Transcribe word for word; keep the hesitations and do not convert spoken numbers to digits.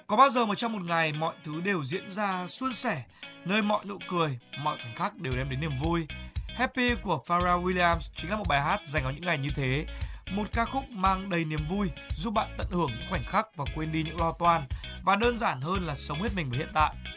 Có bao giờ mà trong một ngày mọi thứ đều diễn ra suôn sẻ, nơi mọi nụ cười, mọi khoảnh khắc đều đem đến niềm vui. Happy của Pharrell Williams chính là một bài hát dành cho những ngày như thế. Một ca khúc mang đầy niềm vui, giúp bạn tận hưởng những khoảnh khắc và quên đi những lo toan, và đơn giản hơn là sống hết mình với hiện tại.